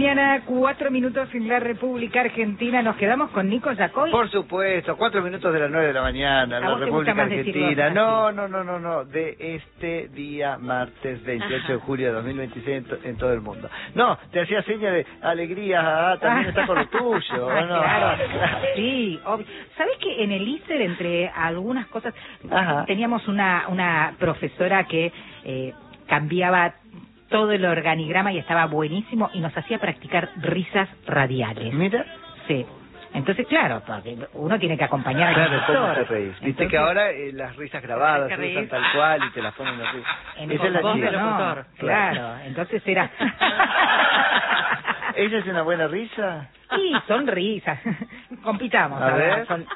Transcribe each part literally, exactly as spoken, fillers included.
mañana, cuatro minutos en la República Argentina. Nos quedamos con Nico Yacoy. Por supuesto, cuatro minutos de las nueve de la mañana en la República Argentina. No, no, no, no, no, de este día martes veintiocho Ajá. de julio de dos mil veintiséis en, to en todo el mundo. No, te hacía señas de alegría, ah, también está con lo tuyo, ¿o no? Claro, sí, obvio. ¿Sabés que en el I S E R, entre algunas cosas, Ajá. teníamos una, una profesora que eh, cambiaba todo el organigrama y estaba buenísimo y nos hacía practicar risas radiales. Mira. Sí. Entonces, claro, porque uno tiene que acompañar al Claro, profesor. ¿cómo te reís? Viste Entonces, que ahora eh, las risas grabadas se usan tal cual y te las ponen así. En Esa es la voz chica. del locutor. Claro. claro, entonces era... ¿Ella es una buena risa? Sí, son risas. Compitamos. A, a ver. ver son...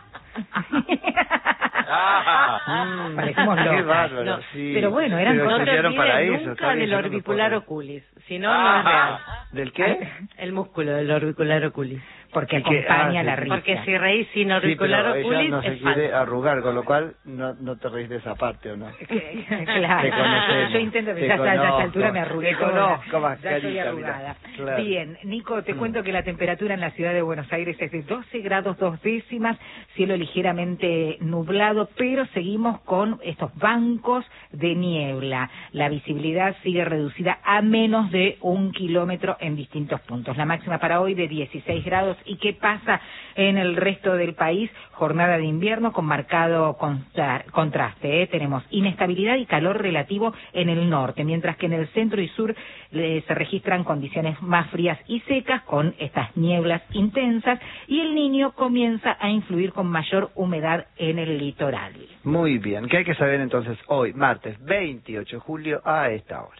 Ah, parecemos locos. Qué bárbaro, no, sí. Pero bueno, eran pero cosas... No para te eso, nunca del orbicular no oculis, si no, no es real. ¿Del qué? El músculo del orbicular oculis. Porque acompaña ah, la sí, risa. Porque si reís sin auricular sí, pero oculis ella no se es quiere falso. arrugar, con lo cual no, no te reís de esa parte, ¿o no? Claro. Yo intento que ya, ya a esta altura me arrugué toda. Ya estoy arrugada. Claro. Bien, Nico, te mm. cuento que la temperatura en la ciudad de Buenos Aires es de doce grados dos décimas, cielo ligeramente nublado, pero seguimos con estos bancos de niebla. La visibilidad sigue reducida a menos de un kilómetro en distintos puntos. La máxima para hoy de dieciséis grados. ¿Y qué pasa en el resto del país? Jornada de invierno con marcado contra contraste. ¿eh? Tenemos inestabilidad y calor relativo en el norte, mientras que en el centro y sur eh, se registran condiciones más frías y secas con estas nieblas intensas, y el Niño comienza a influir con mayor humedad en el litoral. Muy bien, ¿qué hay que saber entonces hoy, martes veintiocho de julio, a esta hora?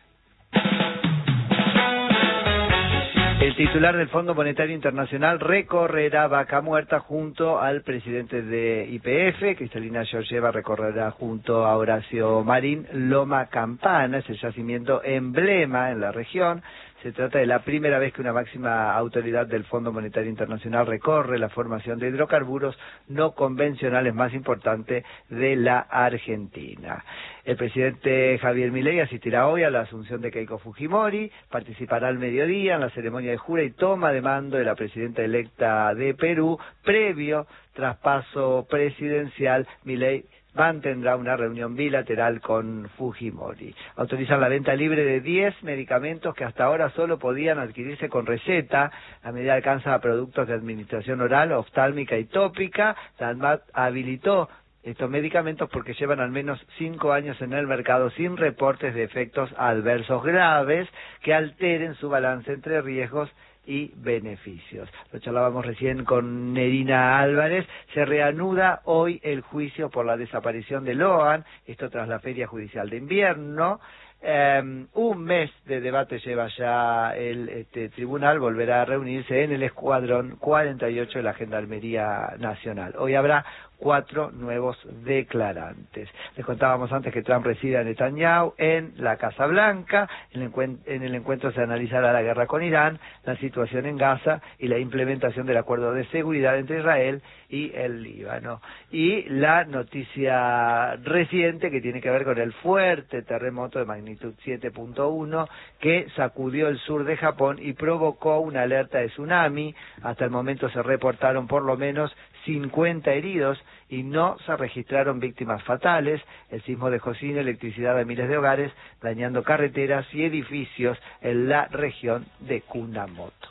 El titular del Fondo Monetario Internacional recorrerá Vaca Muerta junto al presidente de Y P F, Cristalina Georgieva recorrerá junto a Horacio Marín Loma Campana, es el yacimiento emblema en la región. Se trata de la primera vez que una máxima autoridad del Fondo Monetario Internacional recorre la formación de hidrocarburos no convencionales más importante de la Argentina. El presidente Javier Milei asistirá hoy a la asunción de Keiko Fujimori, participará al mediodía en la ceremonia de jura y toma de mando de la presidenta electa de Perú, previo traspaso presidencial. Milei mantendrá una reunión bilateral con Fujimori. Autorizan la venta libre de diez medicamentos que hasta ahora solo podían adquirirse con receta. La medida alcanza a productos de administración oral, oftálmica y tópica. La ANMAT habilitó estos medicamentos porque llevan al menos cinco años en el mercado sin reportes de efectos adversos graves que alteren su balance entre riesgos y beneficios. Lo charlábamos recién con Nerina Álvarez. Se reanuda hoy el juicio por la desaparición de Loan, esto tras la Feria Judicial de Invierno. Eh, un mes de debate lleva ya el este, tribunal, volverá a reunirse en el escuadrón cuarenta y ocho de la Gendarmería Nacional. Hoy habrá cuatro nuevos declarantes. Les contábamos antes que Trump reside a Netanyahu en la Casa Blanca. En el, en el encuentro se analizará la guerra con Irán, la situación en Gaza y la implementación del acuerdo de seguridad entre Israel y el Líbano. Y la noticia reciente que tiene que ver con el fuerte terremoto de magnitud siete punto uno que sacudió el sur de Japón y provocó una alerta de tsunami. Hasta el momento se reportaron por lo menos cincuenta heridos y no se registraron víctimas fatales. El sismo dejó sin electricidad a miles de hogares, dañando carreteras y edificios en la región de Kunamoto.